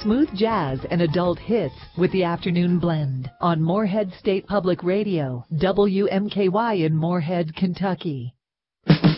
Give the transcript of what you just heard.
Smooth jazz and adult hits with the Afternoon Blend on Morehead State Public Radio, WMKY in Morehead, Kentucky.